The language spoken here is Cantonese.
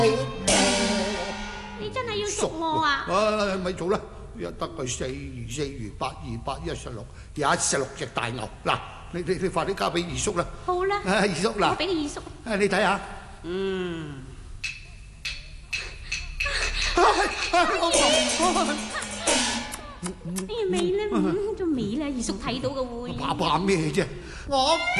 你真係要贖我啊？ 咪做啦，一得佢4魚8魚8 16，有16隻大牛。嗱，你快啲交俾二叔啦。 好啦， 二叔嗱， 我俾你二叔。 你睇下。 哎呀，尾啦，仲尾啦，二叔睇到嘅會。 怕咩啫？我